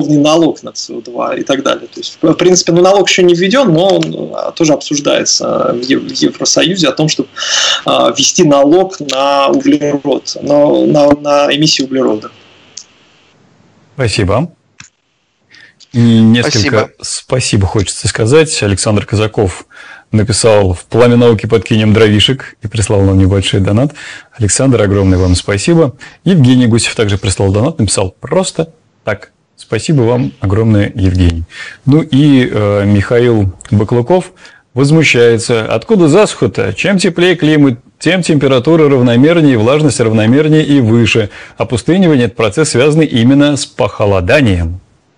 налог на СО2 и так далее. То есть, в принципе, налог еще не введен, но он тоже обсуждается в Евросоюзе о том, чтобы ввести налог на углерод, на эмиссию углерода. Спасибо. И несколько спасибо хочется сказать. Александр Казаков написал: в пламя науки подкинем дровишек, и прислал нам небольшой донат. Александр, огромное вам спасибо. Евгений Гусев также прислал донат, написал: просто так. Спасибо вам огромное, Евгений. Ну и Михаил Баклуков возмущается: откуда засуха-то? Чем теплее климат, тем температура равномернее, влажность равномернее и выше. Опустынивание – это процесс, связанный именно с похолоданием.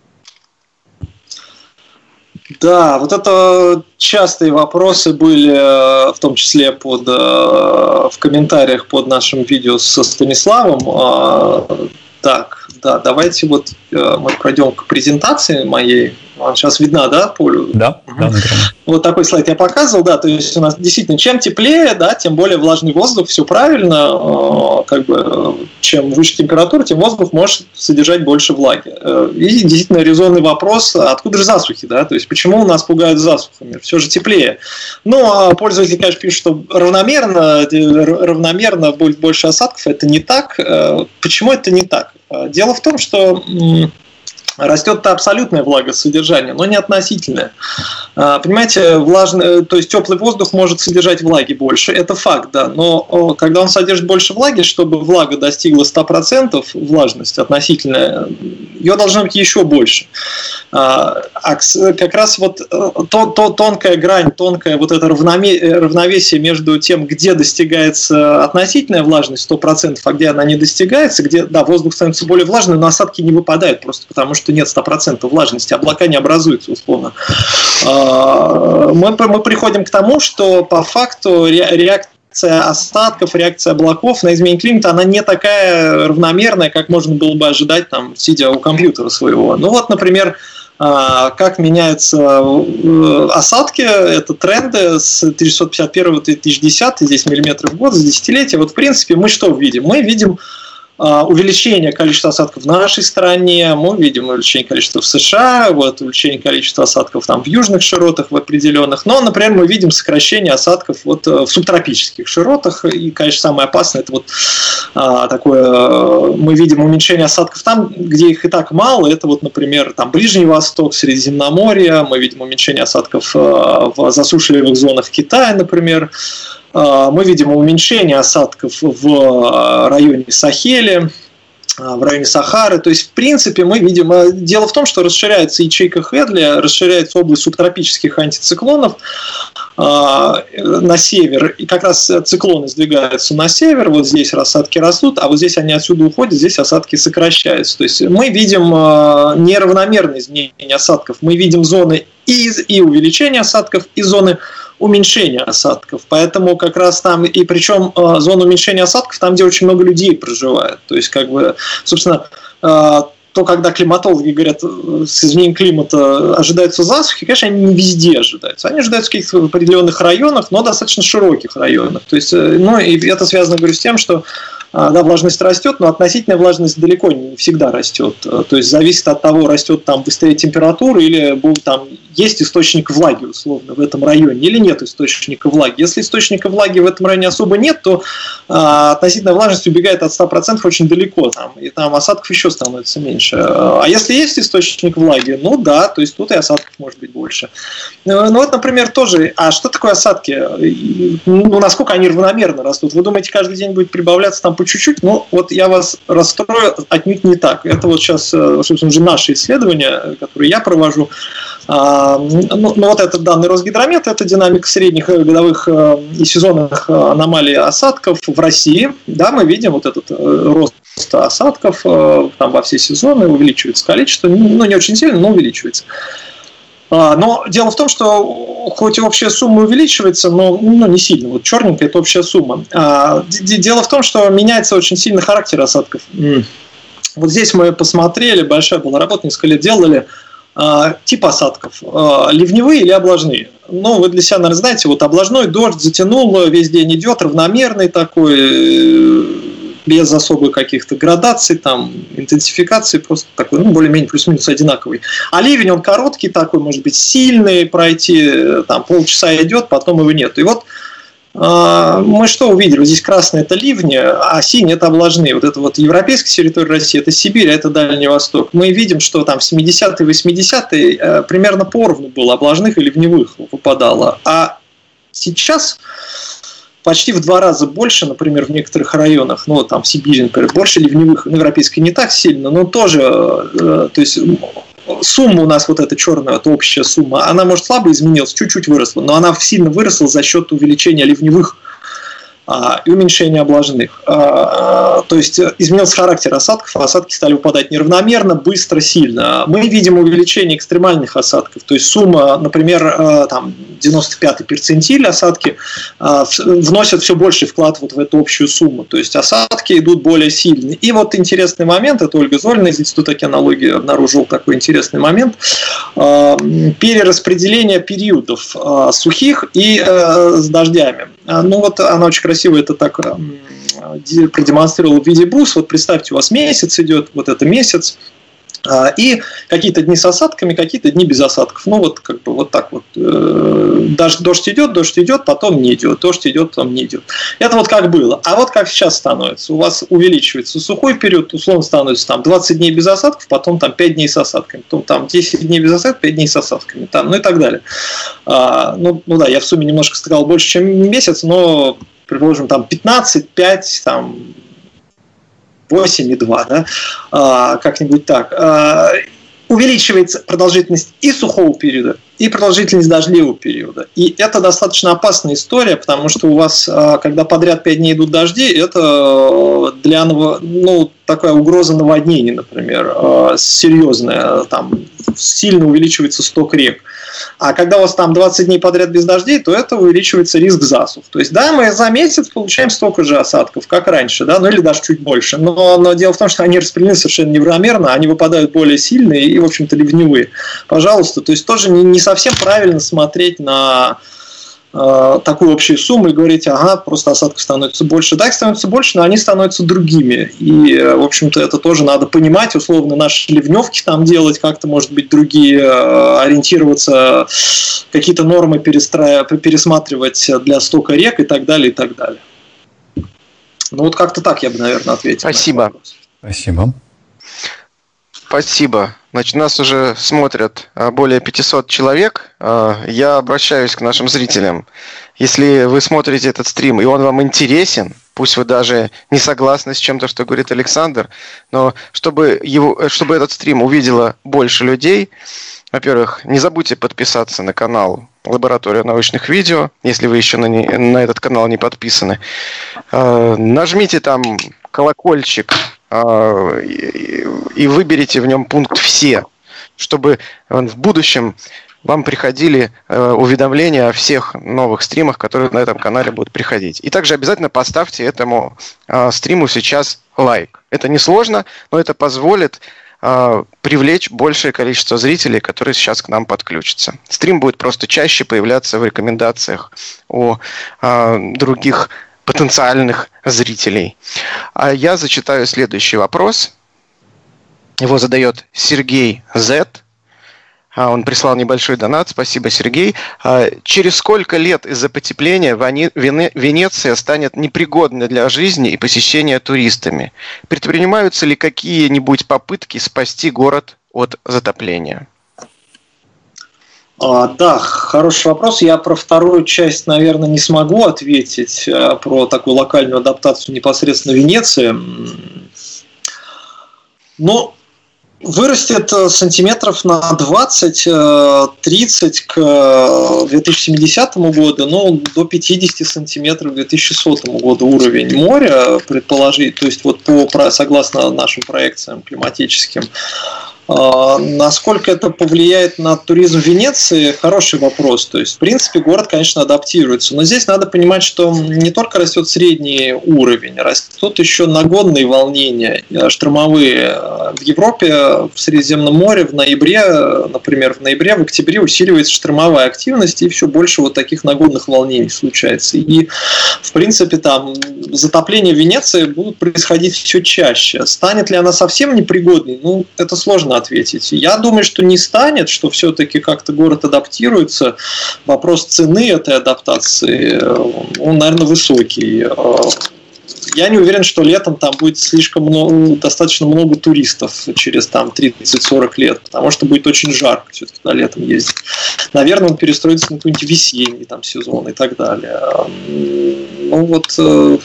Да, вот это частые вопросы были, в том числе в комментариях под нашим видео со Станиславом. Так, да, давайте вот мы пройдем к презентации моей. Она сейчас видна, да, Полю? Да, да. Вот такой слайд я показывал, да, то есть у нас действительно чем теплее, да, тем более влажный воздух, все правильно, как бы чем выше температура, тем воздух может содержать больше влаги. И действительно резонный вопрос, откуда же засухи, да, то есть почему у нас пугают засухами, все же теплее. Ну, пользователи, конечно, пишут, что равномерно будет больше осадков, это не так. Почему это не так? Дело в том, что растет абсолютное влагосодержание, но не относительное. Понимаете, то есть теплый воздух может содержать влаги больше, это факт, да, но когда он содержит больше влаги, чтобы влага достигла 100% влажность относительная, ее должно быть еще больше. Как раз вот тонкая грань, тонкое вот это равновесие между тем, где достигается относительная влажность 100%, а где она не достигается, где, да, воздух становится более влажным, но осадки не выпадают просто потому, что нет 100% влажности, облака не образуются условно. Мы приходим к тому, что по факту реакция осадков, реакция облаков на изменение климата, она не такая равномерная, как можно было бы ожидать, там, сидя у компьютера своего. Ну вот, например, как меняются осадки, это тренды с 1951 по 2010, здесь миллиметров в год, за десятилетие. Вот в принципе мы что видим? Мы видим увеличение количества осадков в нашей стране, мы видим увеличение количества в США, вот, увеличение количества осадков там, в южных широтах в определенных, но, например, мы видим сокращение осадков вот, в субтропических широтах, и, конечно, самое опасное, это вот такое, мы видим уменьшение осадков там, где их и так мало, это вот, например, там, Ближний Восток, Средиземноморье, мы видим уменьшение осадков в засушливых зонах Китая, например. Мы видим уменьшение осадков в районе Сахеля, в районе Сахары. То есть, в принципе, мы видим... Дело в том, что расширяется ячейка Хедли, расширяется область субтропических антициклонов на север. И как раз циклоны сдвигаются на север. Вот здесь осадки растут, а вот здесь они отсюда уходят, здесь осадки сокращаются. То есть, мы видим неравномерное изменение осадков. Мы видим зоны и увеличения осадков, и зоны уменьшения осадков. Поэтому как раз там, и причем зона уменьшения осадков, там, где очень много людей проживает. То есть, как бы, собственно, то, когда климатологи говорят, с изменением климата ожидаются засухи, конечно, они не везде ожидаются. Они ожидаются в каких-то определенных районах, но достаточно широких районах. То есть, ну, и это связано, говорю, с тем, что да, влажность растет, но относительная влажность далеко не всегда растет. То есть зависит от того, растет там быстрее температура или там есть источник влаги условно в этом районе или нет источника влаги. Если источника влаги в этом районе особо нет, то относительная влажность убегает от 100% очень далеко, и там осадков еще становится меньше. А если есть источник влаги, ну да, то есть тут и осадков может быть больше. Ну вот, например, тоже, а что такое осадки? Ну, насколько они равномерно растут? Вы думаете, каждый день будет прибавляться там по чуть-чуть? Ну, вот я вас расстрою, отнюдь не так. Это вот сейчас, собственно, уже наши исследования, которые я провожу. Ну, вот этот данный Росгидромета, это динамика средних годовых и сезонных аномалий осадков в России. Да, мы видим вот этот рост осадков там во все сезоны, увеличивается количество, ну, не очень сильно, но увеличивается. Но дело в том, что хоть и общая сумма увеличивается, но не сильно. Вот черненькая – это общая сумма. Дело в том, что меняется очень сильно характер осадков. Вот здесь мы посмотрели, большая была работа, несколько лет делали, тип осадков, ливневые или облажные. Ну, вы для себя, наверное, знаете, вот облажной дождь затянул, весь день идет, равномерный такой, без особых каких-то градаций, там, интенсификации, просто такой, ну, более-менее плюс-минус одинаковый. А ливень, он короткий такой, может быть, сильный, пройти, там, полчаса идет, потом его нет. И вот мы что увидели? Здесь красное – это ливни, а синий – это облажные. Вот это вот европейская территория России – это Сибирь, а это Дальний Восток. Мы видим, что там в 70-е, 80-е примерно поровну было облажных и ливневых выпадало. А сейчас почти в 2 раза больше, например, в некоторых районах, ну, там в Сибири, например, больше ливневых, ну, европейской не так сильно, но тоже, то есть сумма у нас вот эта черная, это общая сумма, она, может, слабо изменилась, чуть-чуть выросла, но она сильно выросла за счет увеличения ливневых и уменьшения облажных. То есть изменился характер осадков, осадки стали выпадать неравномерно, быстро, сильно. Мы видим увеличение экстремальных осадков, то есть сумма, например, там 95-й перцентиль осадки вносят все больший вклад вот в эту общую сумму, то есть осадки идут более сильные. И вот интересный момент, это Ольга Зорина из Института океанологии обнаружил такой интересный момент, перераспределение периодов сухих и с дождями. Ну вот она очень красиво это так продемонстрировала в виде бус. Вот представьте, у вас месяц идет, вот это месяц, и какие-то дни с осадками, какие-то дни без осадков. Ну вот как бы вот так вот. Дождь идет, потом не идет, дождь идет, потом не идет. Это вот как было. А вот как сейчас становится. У вас увеличивается сухой период, условно становится там 20 дней без осадков, потом там 5 дней с осадками, потом там 10 дней без осадков, 5 дней с осадками, там, ну и так далее. Ну да, я в сумме немножко сказал больше, чем месяц, но, предположим, там 15, 5, там 8,2, да, как-нибудь так. Увеличивается продолжительность и сухого периода, и продолжительность дождливого периода. И это достаточно опасная история, потому что у вас, когда подряд 5 дней идут дожди, это для такая угроза наводнений, например, серьезная, там сильно увеличивается сток рек. А когда у вас там 20 дней подряд без дождей, то это увеличивается риск засух. То есть, да, мы за месяц получаем столько же осадков, как раньше, да, ну или даже чуть больше. Но дело в том, что они распределены совершенно неравномерно, они выпадают более сильные и, в общем-то, ливневые. Пожалуйста, то есть тоже не совсем правильно смотреть на такую общую сумму и говорить, ага, просто осадков становится больше. Да, их становится больше, но они становятся другими. И, в общем-то, это тоже надо понимать, условно, наши ливневки там делать, как-то, может быть, другие, ориентироваться, какие-то нормы пересматривать для стока рек и так далее, и так далее. Ну, вот как-то так я бы, наверное, ответил. Спасибо. Спасибо. Значит, нас уже смотрят более 500 человек. Я обращаюсь к нашим зрителям. Если вы смотрите этот стрим, и он вам интересен, пусть вы даже не согласны с чем-то, что говорит Александр, но чтобы этот стрим увидело больше людей, во-первых, не забудьте подписаться на канал «Лаборатория научных видео», если вы еще на этот канал не подписаны. Нажмите там колокольчик, и выберите в нем пункт «Все», чтобы в будущем вам приходили уведомления о всех новых стримах, которые на этом канале будут приходить. И также обязательно поставьте этому стриму сейчас лайк. Это несложно, но это позволит привлечь большее количество зрителей, которые сейчас к нам подключатся. Стрим будет просто чаще появляться в рекомендациях у других потенциальных зрителей. А я зачитаю следующий вопрос. Его задает Сергей З. Он прислал небольшой донат. Спасибо, Сергей. Через сколько лет из-за потепления Венеция станет непригодной для жизни и посещения туристами? Предпринимаются ли какие-нибудь попытки спасти город от затопления? Да, хороший вопрос. Я про вторую часть, наверное, не смогу ответить, про такую локальную адаптацию непосредственно Венеции. Но вырастет сантиметров на 20-30 к 2070 году, ну, до 50 сантиметров к 2100 году уровень моря, предположить, то есть вот согласно нашим проекциям климатическим. Насколько это повлияет на туризм Венеции, хороший вопрос. То есть, в принципе, город, конечно, адаптируется. Но здесь надо понимать, что не только растет средний уровень, растут еще нагонные волнения штормовые. В Европе, в Средиземном море в ноябре, например, в октябре усиливается штормовая активность, и все больше вот таких нагонных волнений случается. И, в принципе, там затопления Венеции будут происходить все чаще. Станет ли она совсем непригодной? Ну, это сложно ответить. Я думаю, что не станет, что все-таки как-то город адаптируется. Вопрос цены этой адаптации, он, наверное, высокий. Я не уверен, что летом там будет достаточно много туристов через 30-40 лет, потому что будет очень жарко все-таки на летом ездить. Наверное, он перестроится на какой-нибудь весенний сезон и так далее. Ну вот...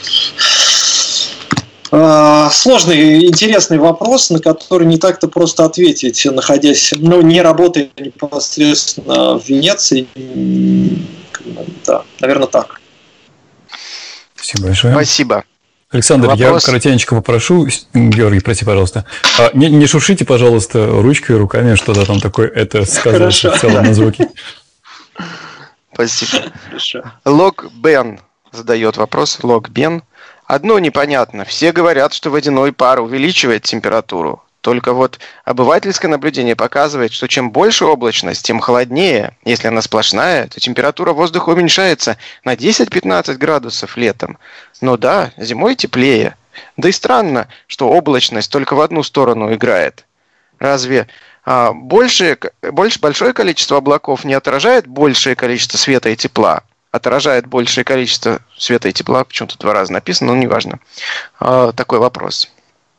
Сложный, интересный вопрос, на который не так-то просто ответить, находясь, не работая непосредственно в Венеции. Да, наверное, так. Спасибо большое. Спасибо. Александр, вопрос... я коротенько попрошу, Георгий, прости, пожалуйста, не шуршите, пожалуйста, ручкой и руками, что-то там такое, это сказывается в целом на звуке. Спасибо. Лог Бен задает вопрос, Лог Бен. Одно непонятно. Все говорят, что водяной пар увеличивает температуру. Только вот обывательское наблюдение показывает, что чем больше облачность, тем холоднее. Если она сплошная, то температура воздуха уменьшается на 10-15 градусов летом. Но да, зимой теплее. Да и странно, что облачность только в одну сторону играет. Разве большое количество облаков не отражает большее количество света и тепла? Отражает большее количество света и тепла, почему-то 2 раза написано, но неважно. Такой вопрос.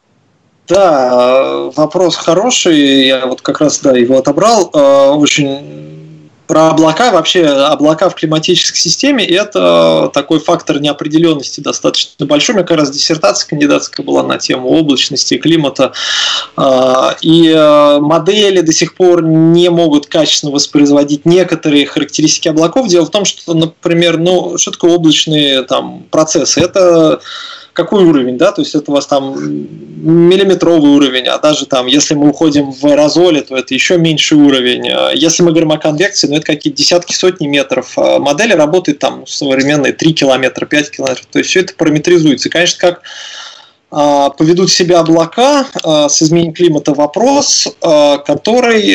Да, вопрос хороший, я вот как раз его отобрал. Очень про облака, вообще облака в климатической системе – это такой фактор неопределенности достаточно большой. У меня как раз диссертация кандидатская была на тему облачности и климата. И модели до сих пор не могут качественно воспроизводить некоторые характеристики облаков. Дело в том, что, например, что такое облачные процессы? Это какой уровень, да, то есть это у вас миллиметровый уровень, а даже если мы уходим в аэрозоли, то это еще меньший уровень. Если мы говорим о конвекции, это какие-то десятки, сотни метров. Модели работают современные 3 километра, 5 километров, то есть все это параметризуется. И, конечно, как поведут себя облака с изменением климата, вопрос, который,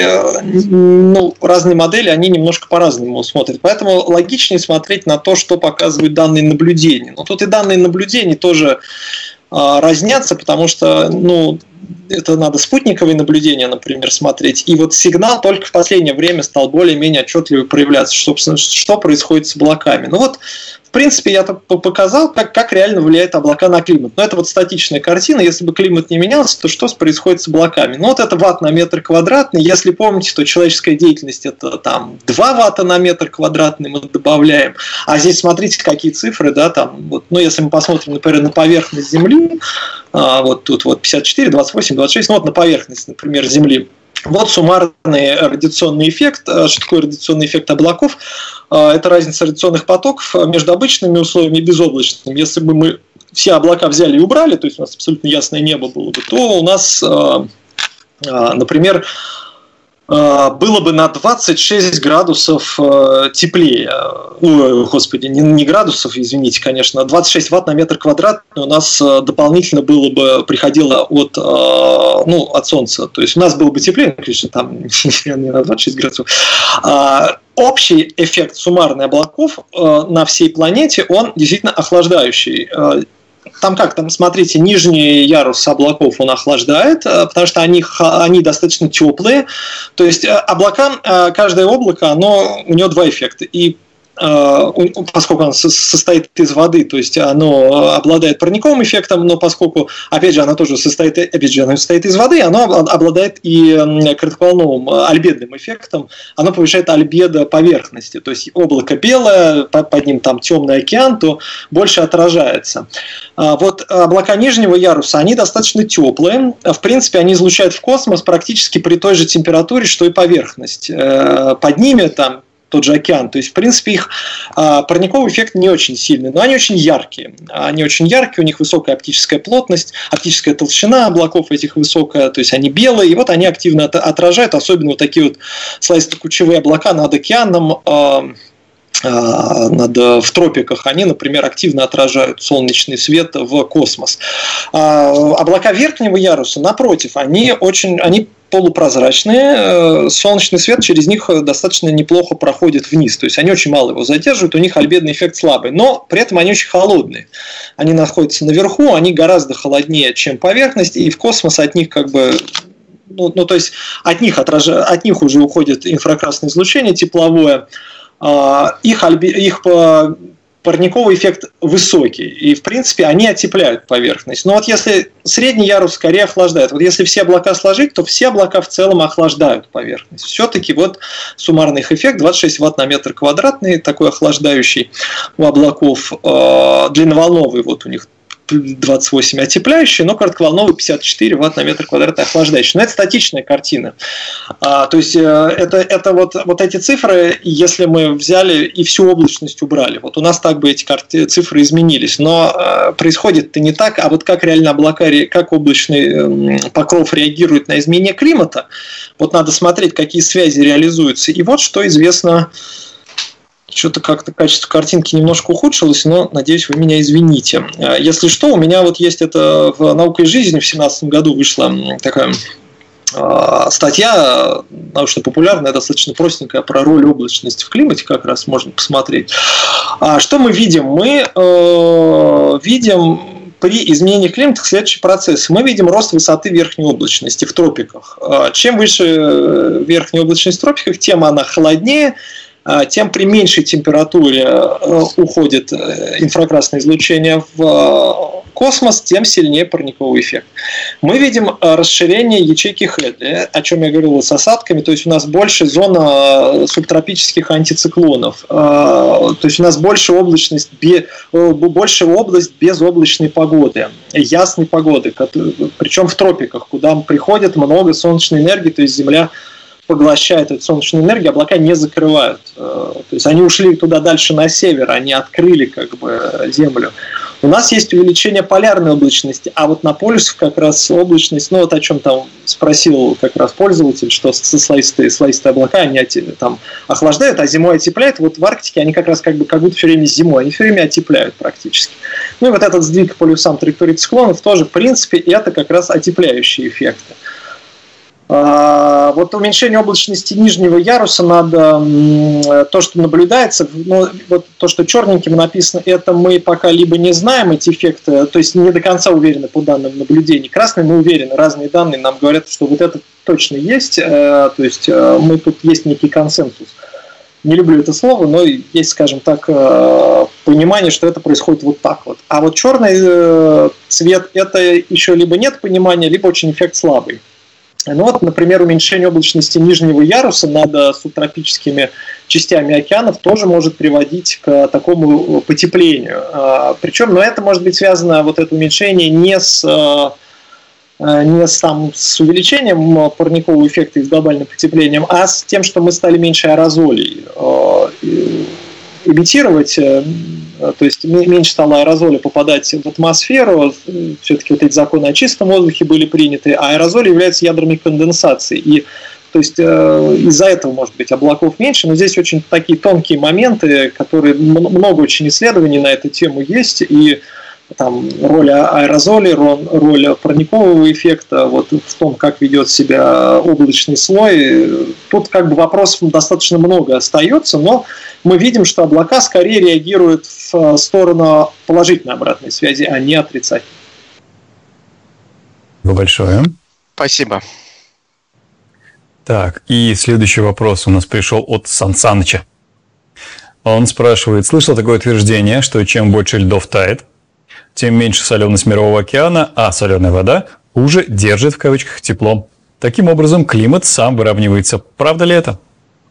разные модели, они немножко по-разному смотрят. Поэтому логичнее смотреть на то, что показывают данные наблюдения. Но тут и данные наблюдений тоже разнятся, потому что, это надо спутниковые наблюдения, например, смотреть. И вот сигнал только в последнее время стал более-менее отчетливо проявляться, собственно, что происходит с облаками. В принципе, я показал, как реально влияют облака на климат. Но это статичная картина. Если бы климат не менялся, то что происходит с облаками? Это ватт на метр квадратный. Если помните, то человеческая деятельность – это 2 ватта на метр квадратный мы добавляем. А здесь смотрите, какие цифры. Да, если мы посмотрим, например, на поверхность Земли, тут 54, 28, 26, на поверхность, например, Земли. Вот суммарный радиационный эффект. Что такое радиационный эффект облаков? Это разница радиационных потоков между обычными условиями и безоблачными. Если бы мы все облака взяли и убрали, то есть у нас абсолютно ясное небо было бы, то у нас, например, было бы на 26 градусов теплее. Не градусов, извините, конечно. 26 ватт на метр квадратный у нас дополнительно приходило от Солнца. То есть у нас было бы теплее, конечно, не на 26 градусов. Общий эффект суммарный облаков на всей планете, он действительно охлаждающий. Смотрите, нижний ярус облаков он охлаждает, потому что они достаточно теплые. То есть облака, каждое облако, у него 2 эффекта. И поскольку оно состоит из воды, то есть оно обладает парниковым эффектом, но поскольку, опять же, оно тоже состоит из воды, оно обладает и кратковолновым альбедным эффектом, оно повышает альбедо поверхности, то есть облако белое, под ним темный океан, то больше отражается. Вот облака нижнего яруса, они достаточно теплые, в принципе, они излучают в космос практически при той же температуре, что и поверхность. Под ними тот же океан. То есть, в принципе, их парниковый эффект не очень сильный, но они очень яркие. Они очень яркие, у них высокая оптическая плотность, оптическая толщина облаков этих высокая, то есть они белые, и вот они активно отражают, особенно вот такие вот слоисто-кучевые облака над океаном, в тропиках, они, например, активно отражают солнечный свет в космос. Облака верхнего яруса, напротив, они полупрозрачные, солнечный свет через них достаточно неплохо проходит вниз, то есть они очень мало его задерживают, у них альбедный эффект слабый, но при этом они очень холодные. Они находятся наверху, они гораздо холоднее, чем поверхность, и в космос от них как бы... то есть от них уже уходит инфракрасное излучение тепловое, их парниковый эффект высокий, и в принципе они отепляют поверхность. Но вот если средний ярус скорее охлаждает, вот если все облака сложить, то все облака в целом охлаждают поверхность. Все-таки вот суммарный их эффект 26 Вт на метр квадратный, такой охлаждающий у облаков, длинноволновый вот у них 28 отепляющий, но коротковолновый 54 Вт на метр квадратный охлаждающий. Но это статичная картина. То есть это вот эти цифры, если мы взяли и всю облачность убрали, вот у нас так бы эти цифры изменились. Но происходит-то не так, а вот как реально облака, как облачный покров реагирует на изменение климата, вот надо смотреть, какие связи реализуются. И вот что известно. Что-то как-то качество картинки немножко ухудшилось, но, надеюсь, вы меня извините. Если что, у меня вот есть это в «Наука и жизнь» в 2017 году вышла такая статья научно-популярная, достаточно простенькая, про роль облачности в климате, как раз можно посмотреть. Что мы видим? Мы видим при изменении климата следующий процесс. Мы видим рост высоты верхней облачности в тропиках. Чем выше верхняя облачность в тропиках, тем она холоднее, тем при меньшей температуре уходит инфракрасное излучение в космос, тем сильнее парниковый эффект. Мы видим расширение ячейки Хедли, о чем я говорил с осадками, то есть у нас больше зона субтропических антициклонов, то есть у нас больше область безоблачной погоды, ясной погоды, причем в тропиках, куда приходит много солнечной энергии, то есть Земля поглощает эту солнечную энергию, облака не закрывают. То есть они ушли туда дальше на север, они открыли как бы Землю. У нас есть увеличение полярной облачности, а вот на полюсах как раз облачность, вот о чем там спросил как раз пользователь, что слоистые облака, они там охлаждают, а зимой отепляют. Вот в Арктике они как раз как будто все время зимой, они все время отепляют практически. И вот этот сдвиг к полюсам траектории циклонов тоже, в принципе, это как раз отепляющие эффекты. Вот уменьшение облачности нижнего яруса надо, то, что наблюдается, вот то, что черненьким написано, это мы пока либо не знаем эти эффекты, то есть не до конца уверены по данным наблюдений. Красные мы уверены, разные данные нам говорят, что вот это точно есть, то есть мы тут есть некий консенсус. Не люблю это слово, но есть, скажем так, понимание, что это происходит вот так вот. А вот черный цвет, это еще либо нет понимания, либо очень эффект слабый. Вот, например, уменьшение облачности нижнего яруса над субтропическими частями океанов тоже может приводить к такому потеплению. Причем, это может быть связано, вот это уменьшение, не с увеличением парникового эффекта и с глобальным потеплением, а с тем, что мы стали меньше аэрозолей имитировать, то есть меньше стало аэрозоля попадать в атмосферу, все-таки вот эти законы о чистом воздухе были приняты, а аэрозоли являются ядрами конденсации. И то есть из-за этого, может быть, облаков меньше, но здесь очень такие тонкие моменты, которые много очень исследований на эту тему есть, и там роль аэрозолей, роль парникового эффекта, вот в том, как ведет себя облачный слой. Тут как бы вопросов достаточно много остается, но мы видим, что облака скорее реагируют в сторону положительной обратной связи, а не отрицательной. Спасибо большое. Спасибо. Так, и следующий вопрос у нас пришел от Сан Саныча. Он спрашивает, слышал такое утверждение, что чем больше льдов тает, тем меньше соленость Мирового океана, а соленая вода уже держит в кавычках тепло. Таким образом, климат сам выравнивается. Правда ли это?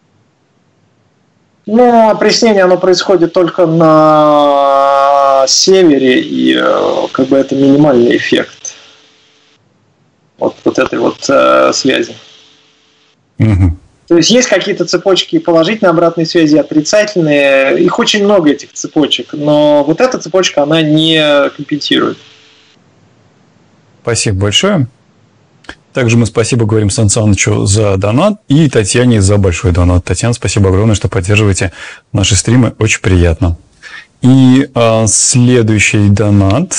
Опреснение оно происходит только на севере, и как бы это минимальный эффект вот этой вот связи. Угу. То есть есть какие-то цепочки положительной обратной связи, отрицательные. Их очень много, этих цепочек. Но вот эта цепочка, она не компенсирует. Спасибо большое. Также мы спасибо говорим Сан Санычу за донат и Татьяне за большой донат. Татьяна, спасибо огромное, что поддерживаете наши стримы. Очень приятно. И следующий донат.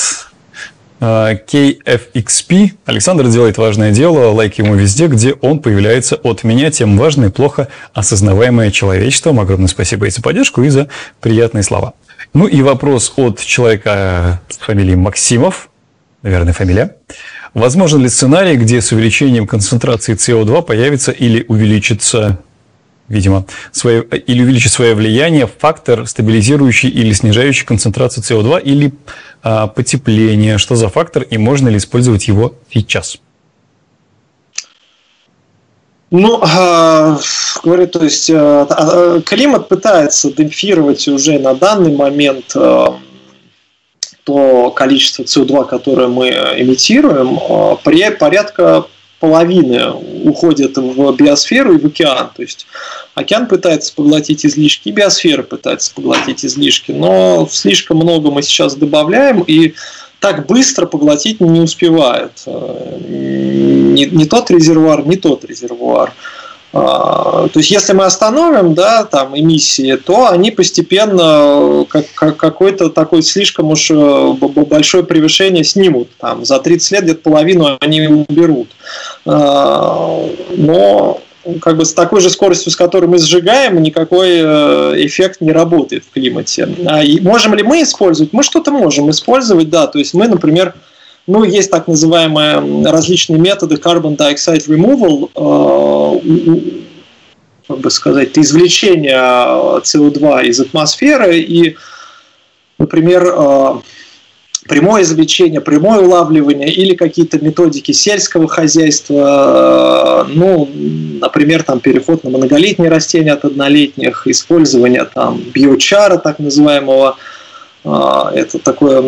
KFXP. Александр делает важное дело, лайк ему везде, где он появляется от меня. Тем важно и плохо осознаваемое человечеством. Огромное спасибо и за поддержку, и за приятные слова. Ну и вопрос от человека с фамилией Максимов. Наверное, фамилия. Возможен ли сценарий, где с увеличением концентрации СО2 появится или увеличится, видимо, или увеличит свое влияние фактор, стабилизирующий или снижающий концентрацию СО2 или потепление? Что за фактор и можно ли использовать его сейчас? Ну, говорю, то есть климат пытается демпфировать уже на данный момент то количество СО2, которое мы эмитируем, порядка половины уходит в биосферу и в океан. То есть океан пытается поглотить излишки, и биосфера пытается поглотить излишки, но слишком много мы сейчас добавляем, и так быстро поглотить не успевает. Не тот резервуар, не тот резервуар. То есть, если мы остановим, да, там, эмиссии, то они постепенно какое-то такое слишком уж большое превышение снимут. Там, за 30 лет где-то половину они уберут. Но как бы с такой же скоростью, с которой мы сжигаем, никакой эффект не работает в климате. И можем ли мы использовать? Мы что-то можем использовать, да. То есть мы, например, есть так называемые различные методы carbon dioxide removal, как бы сказать, извлечения СО2 из атмосферы и, например, прямое извлечение, прямое улавливание или какие-то методики сельского хозяйства, например, там, переход на многолетние растения от однолетних, использование там, биочара, так называемого. Это такое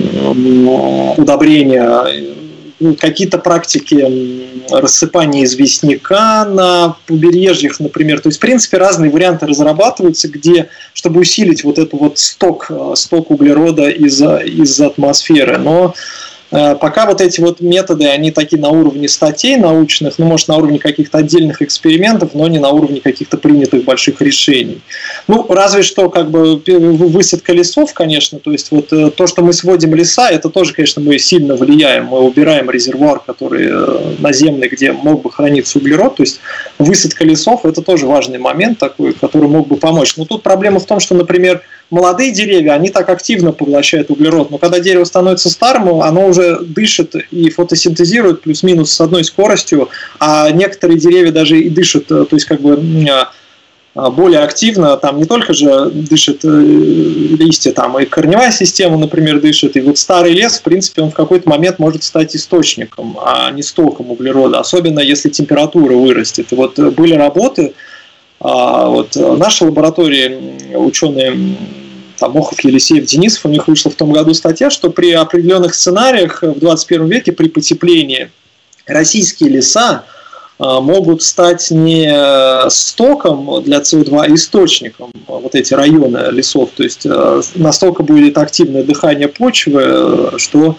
удобрение, какие-то практики рассыпания известняка на побережьях, например. То есть, в принципе, разные варианты разрабатываются, чтобы усилить вот этот вот сток углерода из атмосферы. Но пока вот эти вот методы, они такие на уровне статей научных, может, на уровне каких-то отдельных экспериментов, но не на уровне каких-то принятых больших решений. Разве что как бы высадка лесов, конечно, то есть вот то, что мы сводим леса, это тоже, конечно, мы сильно влияем, мы убираем резервуар, который наземный, где мог бы храниться углерод, то есть высадка лесов, это тоже важный момент такой, который мог бы помочь. Но тут проблема в том, что, например, молодые деревья, они так активно поглощают углерод, но когда дерево становится старым, оно уже дышит и фотосинтезирует плюс-минус с одной скоростью, а некоторые деревья даже и дышат, то есть как бы более активно, там не только же дышат листья, там и корневая система, например, дышит, и вот старый лес, в принципе, он в какой-то момент может стать источником, а не стоком углерода, особенно если температура вырастет. И вот были работы, вот в нашей лаборатории ученые Мохов, Елисеев, Денисов, у них вышла в том году статья, что при определенных сценариях в 21 веке при потеплении российские леса могут стать не стоком для СО2, а источником, вот эти районы лесов. То есть настолько будет активное дыхание почвы, что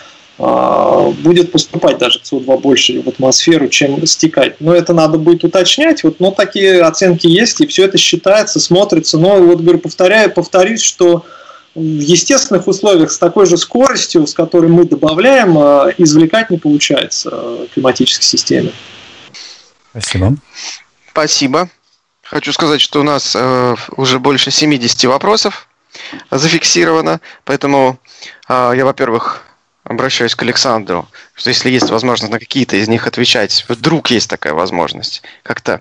будет поступать даже СО2 больше в атмосферу, чем стекать. Но это надо будет уточнять. Но такие оценки есть, и все это считается, смотрится. Но вот говорю, повторюсь, что в естественных условиях с такой же скоростью, с которой мы добавляем, извлекать не получается в климатической системе. Спасибо. Спасибо. Хочу сказать, что у нас уже больше 70 вопросов зафиксировано, поэтому я, во-первых, обращаюсь к Александру, что если есть возможность на какие-то из них отвечать, вдруг есть такая возможность, как-то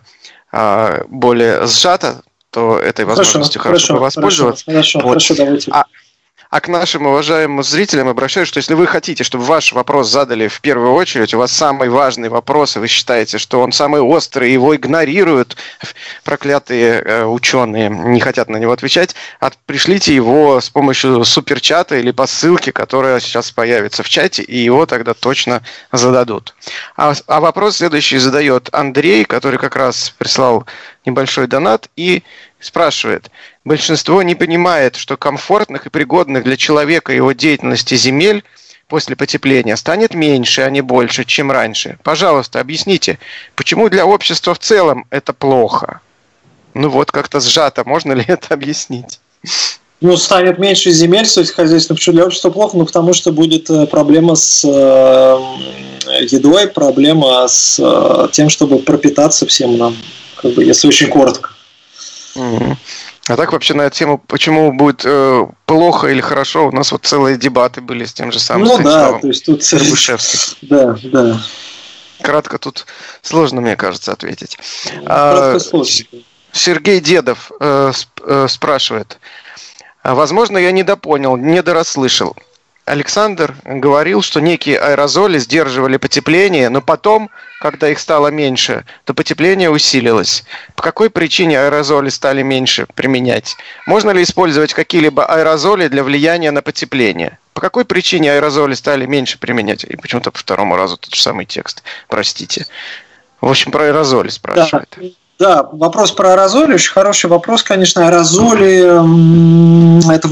более сжато, то этой возможностью хорошо бы воспользоваться. Хорошо, давайте. А к нашим уважаемым зрителям обращаюсь, что если вы хотите, чтобы ваш вопрос задали в первую очередь, у вас самый важный вопрос, и вы считаете, что он самый острый, его игнорируют проклятые ученые, не хотят на него отвечать, пришлите его с помощью суперчата или по ссылке, которая сейчас появится в чате, и его тогда точно зададут. А вопрос следующий задает Андрей, который как раз прислал небольшой донат и спрашивает. Большинство не понимает, что комфортных и пригодных для человека и его деятельности земель после потепления станет меньше, а не больше, чем раньше. Пожалуйста, объясните, почему для общества в целом это плохо? Ну вот, как-то сжато, можно ли это объяснить? Ну, станет меньше земель сельскохозяйственных. Почему для общества плохо? Ну, потому что будет проблема с едой, проблема с тем, чтобы пропитаться всем нам, как бы, если очень коротко. А так вообще на эту тему, почему будет плохо или хорошо, у нас вот целые дебаты были с тем же самым Станиславом Рябушевским. Да, да. Кратко тут сложно, мне кажется, ответить. Сложно. Сергей Дедов спрашивает. Возможно, я недопонял, недорасслышал. Александр говорил, что некие аэрозоли сдерживали потепление, но потом, когда их стало меньше, то потепление усилилось. По какой причине аэрозоли стали меньше применять? Можно ли использовать какие-либо аэрозоли для влияния на потепление? По какой причине аэрозоли стали меньше применять? И почему-то по второму разу тот же самый текст. Простите. В общем, про аэрозоли спрашивает. Да, вопрос про аэрозоли. Очень хороший вопрос, конечно. Аэрозоли – это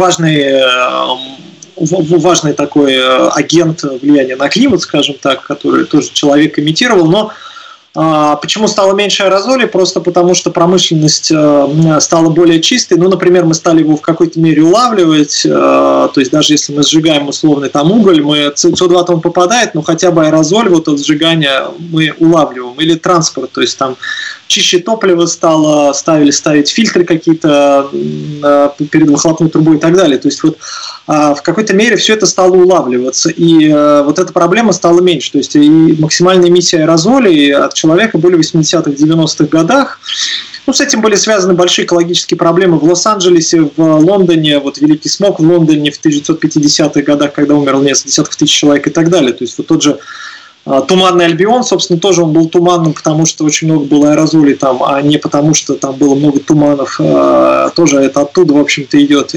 важный такой агент влияния на климат, скажем так, который тоже человек имитировал, но почему стало меньше аэрозолей? Просто потому, что промышленность стала более чистой. Ну, например, мы стали его в какой-то мере улавливать, то есть даже если мы сжигаем условный там уголь, СО2 там попадает, но хотя бы аэрозоль вот от сжигания мы улавливаем. Или транспорт, то есть там чище топливо стало, стали ставить фильтры какие-то перед выхлопной трубой и так далее. То есть вот в какой-то мере все это стало улавливаться, и вот эта проблема стала меньше. То есть и максимальная эмиссия аэрозолей от человека были в 80-х, 90-х годах. Ну, с этим были связаны большие экологические проблемы в Лос-Анджелесе, в Лондоне, вот великий смог в Лондоне в 1950-х годах, когда умерло несколько десятков тысяч человек и так далее. То есть вот тот же Туманный Альбион, собственно, тоже он был туманным, потому что очень много было аэрозолей там, а не потому что там было много туманов. Тоже это оттуда, в общем-то, идет.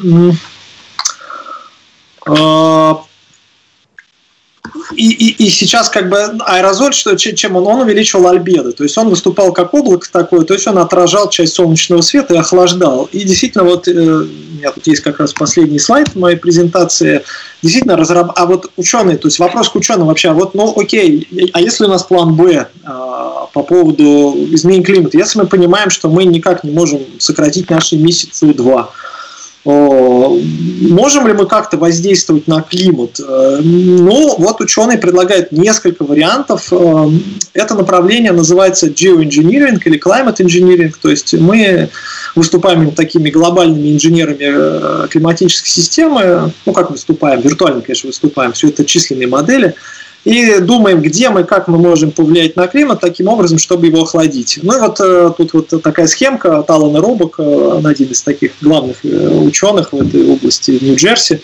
И сейчас как бы аэрозоль, чем он увеличивал альбедо, то есть он выступал как облако такое, то есть он отражал часть солнечного света и охлаждал. И действительно, вот у меня тут есть как раз последний слайд в моей презентации, действительно а вот ученые, то есть вопрос к ученым вообще, вот, ну окей, а если у нас план Б по поводу изменения климата, если мы понимаем, что мы никак не можем сократить наши эмиссии СО2, можем ли мы как-то воздействовать на климат? Ну, вот ученые предлагают несколько вариантов. Это направление называется geoengineering или climate engineering, то есть мы выступаем такими глобальными инженерами климатической системы, ну, как выступаем, виртуально, конечно, выступаем, все это численные модели, и думаем, где мы, как мы можем повлиять на климат таким образом, чтобы его охладить. Ну и вот тут вот такая схемка от Алана Робока, он один из таких главных ученых в этой области в Нью-Джерси,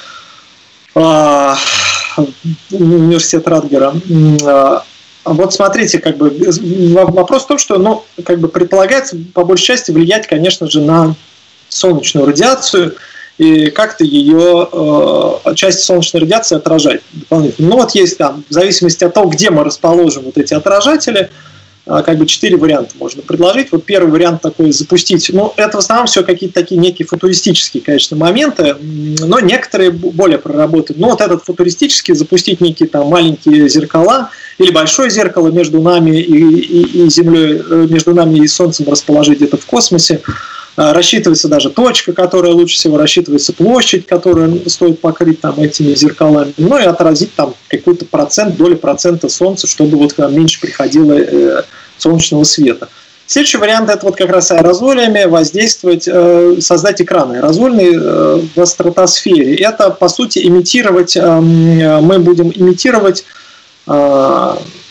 университет Ратгера. Вот смотрите, как бы вопрос в том, что, ну, как бы предполагается по большей части влиять, конечно же, на солнечную радиацию и как-то ее часть солнечной радиации отражать дополнительно. Ну вот есть там, в зависимости от того, где мы расположим вот эти отражатели, как бы 4 варианта можно предложить. Вот первый вариант такой запустить, ну это в основном все какие-то такие некие футуристические, конечно, моменты, но некоторые более проработаны. Ну вот этот футуристический, запустить некие там маленькие зеркала или большое зеркало между нами и Землей, между нами и Солнцем расположить где-то в космосе. Рассчитывается даже точка, которая лучше всего рассчитывается, площадь, которую стоит покрыть там этими зеркалами, ну и отразить там какой-то долю процента Солнца, чтобы вот меньше приходило солнечного света. Следующий вариант – это вот как раз аэрозолями воздействовать, создать экран аэрозольный в стратосфере. Это, по сути, имитировать, мы будем имитировать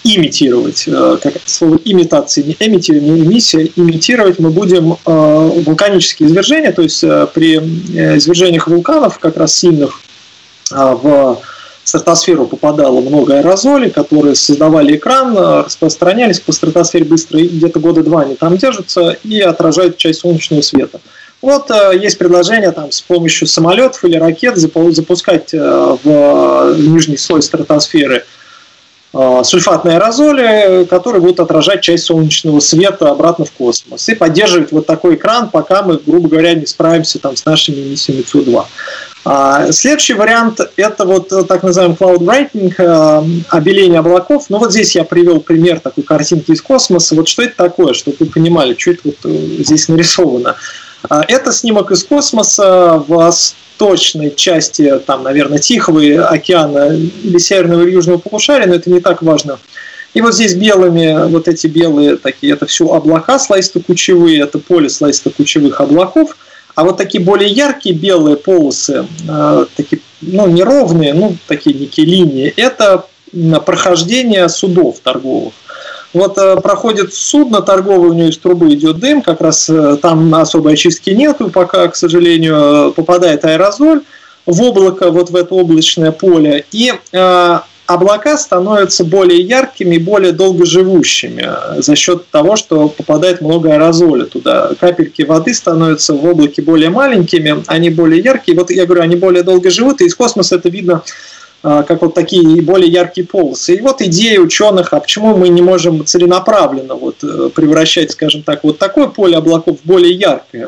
имитировать, как слово имитация, не эмиссия, имитировать мы будем вулканические извержения, то есть при извержениях вулканов, как раз сильных, в стратосферу попадало много аэрозолей, которые создавали экран, распространялись по стратосфере быстро, и где-то года 2 они там держатся и отражают часть солнечного света. Вот есть предложение там, с помощью самолетов или ракет запускать в нижний слой стратосферы сульфатные аэрозоли, которые будут отражать часть солнечного света обратно в космос и поддерживать вот такой экран, пока мы, грубо говоря, не справимся там, с нашими эмиссиями СО2. Следующий вариант – это вот так называемый cloud writing, обеление облаков. Ну вот здесь я привел пример такой картинки из космоса. Вот что это такое, чтобы вы понимали, что это вот здесь нарисовано. Это снимок из космоса в восточной части, там, наверное, Тихого океана или Северного или Южного полушария, но это не так важно. И вот здесь белыми, вот эти белые такие, это все облака слоисто-кучевые, это поле слоисто-кучевых облаков. А вот такие более яркие белые полосы, такие, ну, неровные, ну, такие некие линии, это прохождение судов торговых. Вот проходит судно торговое, у него из трубы идет дым, как раз там особой очистки нету, пока, к сожалению, попадает аэрозоль в облако, вот в это облачное поле, и облака становятся более яркими и более долгоживущими за счет того, что попадает много аэрозоля туда. Капельки воды становятся в облаке более маленькими, они более яркие. Вот я говорю, они более долго живут, и из космоса это видно как вот такие более яркие полосы. И вот идея ученых, а почему мы не можем целенаправленно вот превращать, скажем так, вот такое поле облаков в более яркое.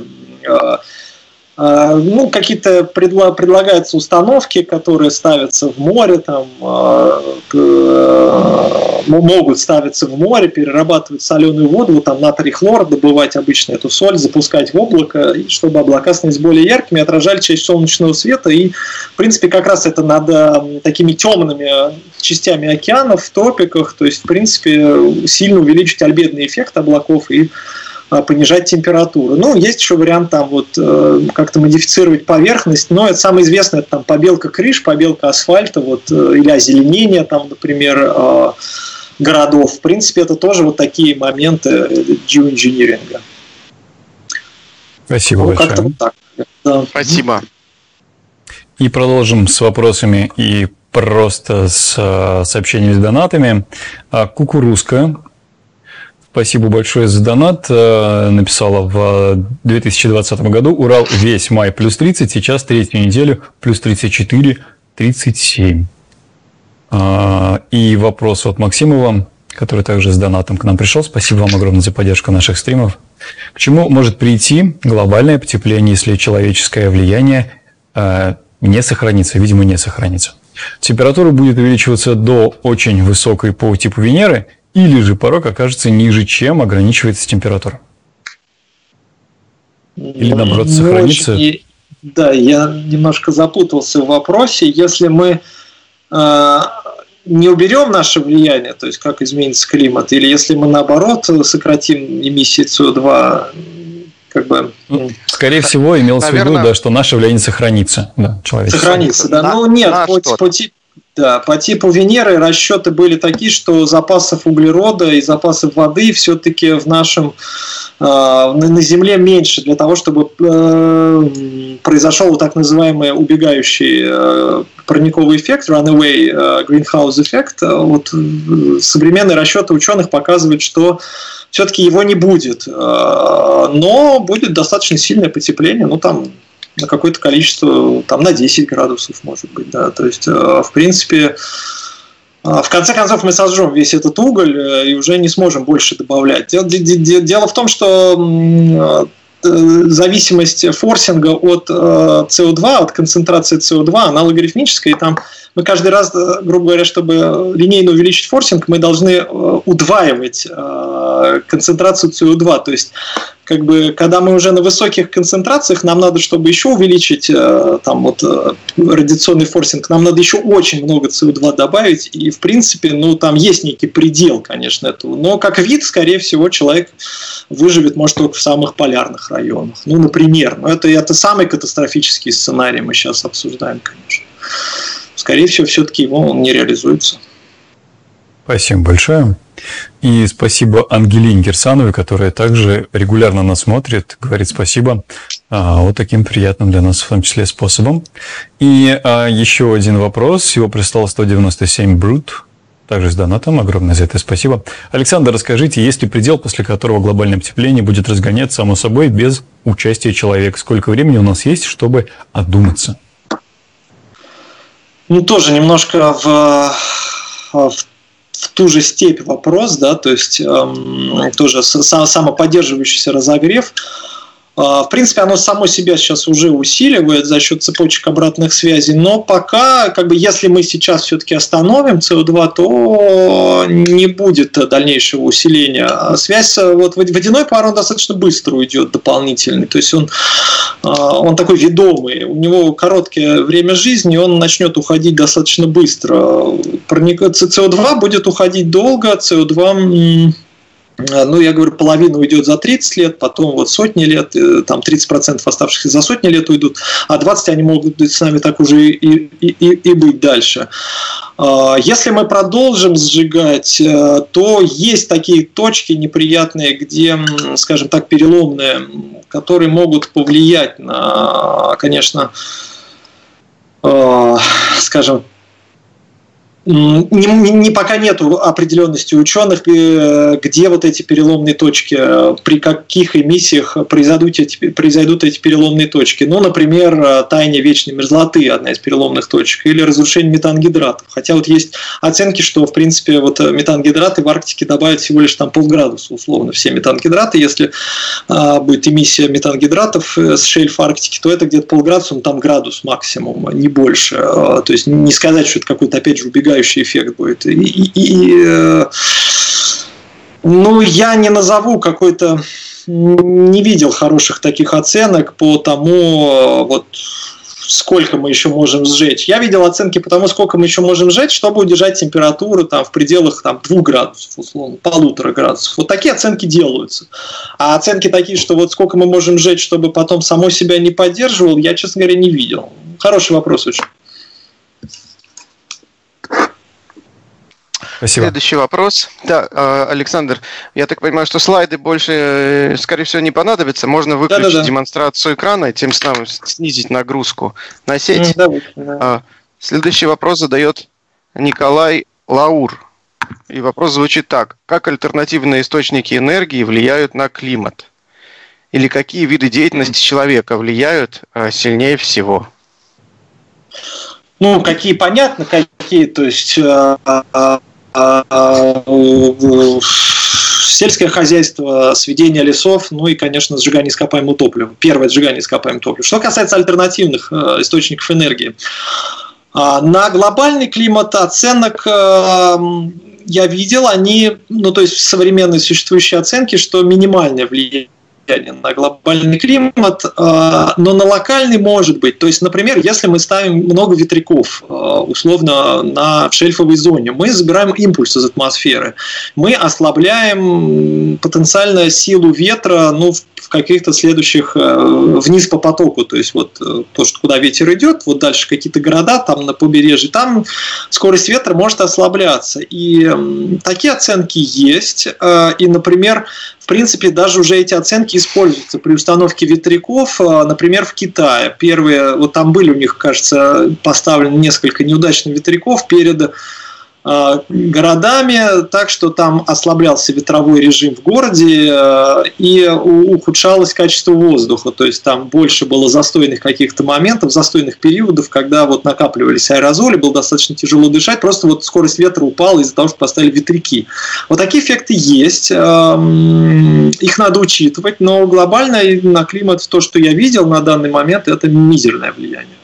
Ну, какие-то предлагаются установки, которые ставятся в море, там, могут ставиться в море, перерабатывать соленую воду, вот там натрий, хлор, добывать обычно эту соль, запускать в облако, и чтобы облака становились более яркими, отражали часть солнечного света. И, в принципе, как раз это над такими темными частями океанов, в тропиках, то есть, в принципе, сильно увеличить альбедный эффект облаков и понижать температуру. Ну, есть еще вариант там вот как-то модифицировать поверхность, но это самое известное, это там побелка крыш, побелка асфальта, вот, или озеленение там, например, городов. В принципе, это тоже вот такие моменты геоинжиниринга. Спасибо большое. Как-то вот так. Да. Спасибо. И продолжим с вопросами и просто с сообщениями с донатами. Кукурузка. Спасибо большое за донат. Написала в 2020 году: Урал весь май плюс 30, сейчас третью неделю плюс 34, 37. И вопрос от Максимова, который также с донатом к нам пришел. Спасибо вам огромное за поддержку наших стримов. К чему может прийти глобальное потепление, если человеческое влияние не сохранится, видимо, не сохранится? Температура будет увеличиваться до очень высокой по типу Венеры, или же порог окажется ниже, чем ограничивается температура? Или наоборот сохранится? Да, я немножко запутался в вопросе. Если мы не уберем наше влияние, то есть как изменится климат, или если мы наоборот сократим эмиссии СО2, как бы... Скорее всего, имелось в виду, да, что наше влияние сохранится. Да, сохранится, да. Ну нет, по типу Венеры расчеты были такие, что запасов углерода и запасов воды все-таки в нашем на Земле меньше для того, чтобы произошел так называемый убегающий парниковый эффект, runaway greenhouse effect. Вот современные расчеты ученых показывают, что все-таки его не будет, но будет достаточно сильное потепление, ну там на какое-то количество, там на 10 градусов, может быть, да, то есть, в принципе, в конце концов мы сожжем весь этот уголь и уже не сможем больше добавлять. Дело в том, что зависимость форсинга от СО2, от концентрации СО2, она логарифмическая, и там мы каждый раз, грубо говоря, чтобы линейно увеличить форсинг, мы должны удваивать концентрацию СО2. То есть, как бы, когда мы уже на высоких концентрациях, нам надо, чтобы еще увеличить там, вот, радиационный форсинг, нам надо еще очень много СО2 добавить. И, в принципе, ну, там есть некий предел, конечно, этого. Но как вид, скорее всего, человек выживет, может, только в самых полярных районах. Ну, например. Но это самый катастрофический сценарий мы сейчас обсуждаем, конечно. Скорее всего, все-таки он не реализуется. Спасибо большое. И спасибо Ангелине Кирсановой, которая также регулярно нас смотрит, говорит спасибо вот таким приятным для нас в том числе способом. И еще один вопрос. Его прислал 197 Брут, также с донатом. Огромное за это спасибо. Александр, расскажите, есть ли предел, после которого глобальное потепление будет разгоняться само собой без участия человека? Сколько времени у нас есть, чтобы одуматься? Ну, тоже немножко в ту же степь вопрос, да, то есть тоже самоподдерживающийся разогрев. В принципе, оно само себя сейчас уже усиливает за счет цепочек обратных связей, но пока, если мы сейчас все-таки остановим СО2, то не будет дальнейшего усиления. Связь, водяной пар, он достаточно быстро уйдет дополнительный, то есть он такой ведомый, у него короткое время жизни, он начнет уходить достаточно быстро. СО2 будет уходить долго, СО2... я говорю, половина уйдет за 30 лет, потом сотни лет, там 30% оставшихся за сотни лет уйдут, а 20 они могут быть с нами так уже и быть дальше. Если мы продолжим сжигать, то есть такие точки неприятные, где, скажем так, переломные, которые могут повлиять на, конечно, скажем, пока нету определенности ученых, где эти переломные точки, при каких эмиссиях произойдут эти переломные точки. Например, таяние вечной мерзлоты – одна из переломных точек, или разрушение метангидратов. Хотя есть оценки, что, в принципе, метангидраты в Арктике добавят всего лишь полградуса, условно, все метангидраты. Если будет эмиссия метангидратов с шельфа Арктики, то это где-то полградуса, там градус максимум, не больше. То есть не сказать, что это какой-то, опять же, убегающий эффект будет. Я не назову какой-то, не видел хороших таких оценок по тому, сколько мы еще можем сжечь. Я видел оценки по тому, сколько мы еще можем сжечь, чтобы удержать температуру в пределах 2 градусов, условно, 1,5 градусов. Такие оценки делаются. А оценки такие, что сколько мы можем сжечь, чтобы потом само себя не поддерживал, я, честно говоря, не видел. Хороший вопрос очень. Спасибо. Следующий вопрос. Да, Александр, я так понимаю, что слайды больше, скорее всего, не понадобятся. Можно выключить демонстрацию экрана и тем самым снизить нагрузку на сеть. Следующий вопрос задает Николай Лаур. И вопрос звучит так. Как альтернативные источники энергии влияют на климат? Или какие виды деятельности человека влияют сильнее всего? Какие понятно, какие, то есть... сельское хозяйство, сведение лесов, и, конечно, сжигание ископаемого топлива. Первое – сжигание ископаемого топлива. Что касается альтернативных источников энергии, на глобальный климат оценок я видел, они, то есть современные существующие оценки, что минимальное влияние на глобальный климат, но на локальный может быть. То есть, например, если мы ставим много ветряков, условно, в шельфовой зоне, мы забираем импульс из атмосферы, мы ослабляем потенциально силу ветра, в каких-то следующих вниз по потоку, то есть то, что куда ветер идет, дальше какие-то города там на побережье, там скорость ветра может ослабляться. И такие оценки есть. И, например, в принципе, даже уже эти оценки используются при установке ветряков, например, в Китае. Первые, там были у них, кажется, поставлены несколько неудачных ветряков перед городами, так что там ослаблялся ветровой режим в городе и ухудшалось качество воздуха, то есть там больше было застойных каких-то моментов, застойных периодов, когда накапливались аэрозоли, было достаточно тяжело дышать, просто скорость ветра упала из-за того, что поставили ветряки. Такие эффекты есть, их надо учитывать, но глобально на климат то, что я видел на данный момент, это мизерное влияние.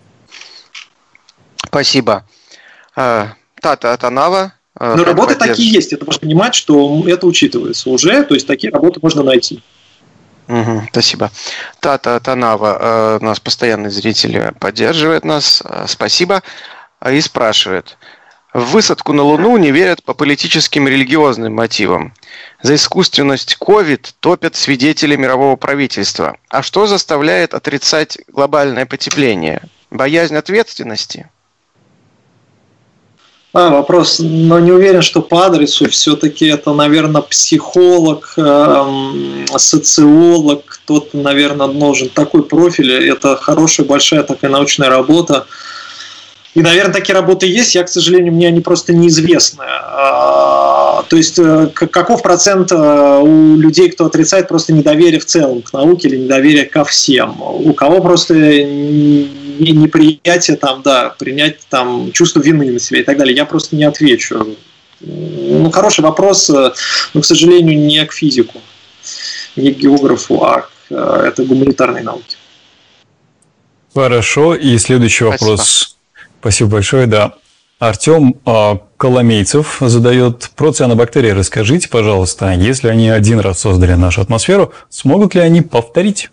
Спасибо. Тата Атанава. Но работы такие есть, это можно понимать, что это учитывается уже, то есть такие работы можно найти. Спасибо. Тата Атанава, у нас постоянный зритель, поддерживает нас, спасибо, и спрашивает. В высадку на Луну не верят по политическим и религиозным мотивам. За искусственность COVID топят свидетели мирового правительства. А что заставляет отрицать глобальное потепление? Боязнь ответственности? Вопрос, но не уверен, что по адресу. Все-таки это, наверное, психолог, социолог, кто-то, наверное, нужен такой профиль. Это хорошая, большая такая научная работа. И, наверное, такие работы есть. Я, к сожалению, мне они просто неизвестны. То есть, каков процент у людей, кто отрицает просто недоверие в целом к науке или недоверие ко всем? У кого просто неприятие, там, да, принять там, чувство вины на себя и так далее. Я просто не отвечу. Ну, хороший вопрос, но, к сожалению, не к физику, не к географу, а к этой гуманитарной науке. Хорошо. И следующий вопрос. Спасибо большое, да. Артем Коломейцев задает: про цианобактерии расскажите, пожалуйста, если они один раз создали нашу атмосферу, смогут ли они повторить?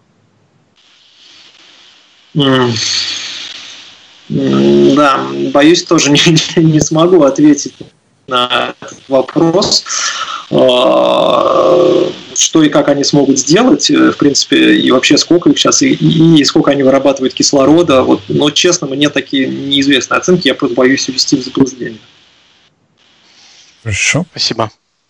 Да, боюсь, тоже не смогу ответить на этот вопрос. Что и как они смогут сделать, в принципе, и вообще сколько их сейчас, и сколько они вырабатывают кислорода. Вот, но, честно, мне такие неизвестные оценки, я просто боюсь ввести в заблуждение. Хорошо. Спасибо.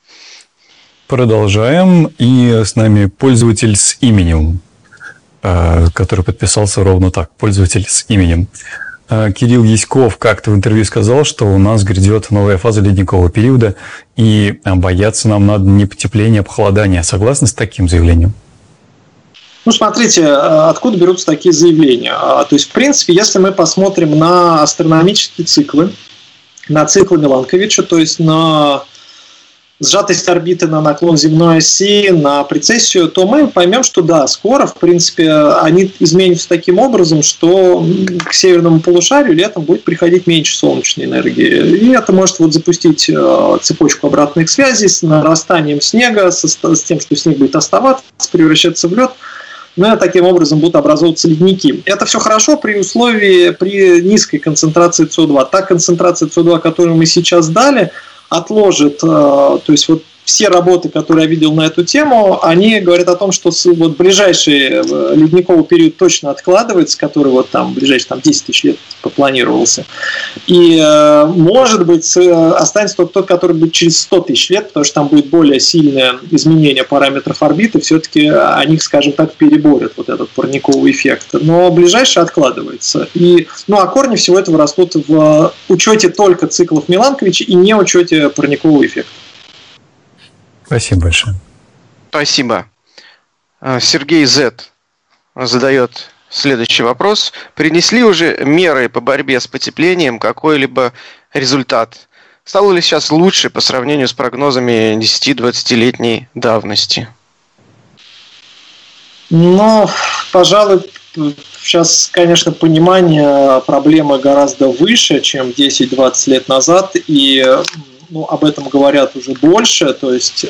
Продолжаем. И с нами пользователь с именем, который подписался ровно так. Пользователь с именем. Кирилл Яськов как-то в интервью сказал, что у нас грядет новая фаза ледникового периода, и бояться нам надо не потепления, а похолодания. Согласны с таким заявлением? Ну, смотрите, откуда берутся такие заявления. То есть, в принципе, если мы посмотрим на астрономические циклы, на циклы Миланковича, то есть на сжатость орбиты, на наклон земной оси, на прецессию, то мы поймем, что да, скоро, в принципе, они изменятся таким образом, что к северному полушарию летом будет приходить меньше солнечной энергии. И это может вот запустить цепочку обратных связей с нарастанием снега, с тем, что снег будет оставаться, превращаться в лед. Но таким образом будут образовываться ледники. Это все хорошо при низкой концентрации СО2. Та концентрация СО2, которую мы сейчас дали, отложит, то есть вот все работы, которые я видел на эту тему, они говорят о том, что вот ближайший ледниковый период точно откладывается, который вот там ближайшие там, 10 тысяч лет планировался. И может быть останется только тот, который будет через 100 тысяч лет, потому что там будет более сильное изменение параметров орбиты, все-таки они, скажем так, переборят вот этот парниковый эффект. Но ближайший откладывается. И, а корни всего этого растут в учете только циклов Миланковича и не учете парникового эффекта. Спасибо большое. Спасибо. Сергей З. задает следующий вопрос. Принесли уже меры по борьбе с потеплением какой-либо результат? Стало ли сейчас лучше по сравнению с прогнозами 10-20-летней давности? Пожалуй, сейчас, конечно, понимание проблемы гораздо выше, чем 10-20 лет назад, и об этом говорят уже больше, то есть,